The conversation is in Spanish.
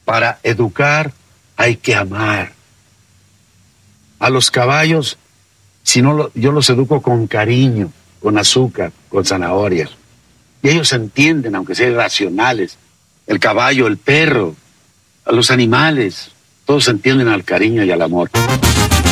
Para educar hay que amar. A los caballos, si no, yo los educo con cariño, con azúcar, con zanahorias. Y ellos entienden, aunque sean irracionales. El caballo, el perro, a los animales, todos entienden al cariño y al amor.